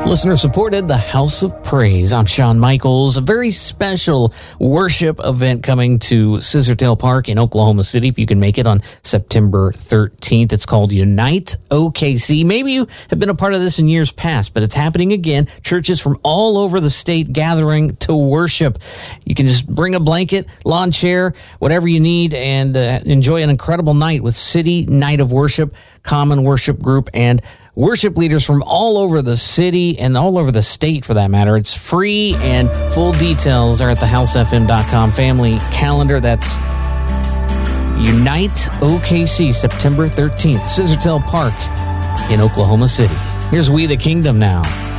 Listener supported the House of Praise. I'm Shawn Michaels. A very special worship event coming to Scissortail Park in Oklahoma City, if you can make it, on September 13th. It's called Unite OKC. Maybe you have been a part of this in years past, but it's happening again. Churches from all over the state gathering to worship. You can just bring a blanket, lawn chair, whatever you need, and enjoy an incredible night with City Night of Worship, Common Worship Group, and worship leaders from all over the city and all over the state, for that matter. It's free, and full details are at thehousefm.com family calendar. That's Unite OKC, September 13th, Scissortail Park in Oklahoma City. Here's We the Kingdom now.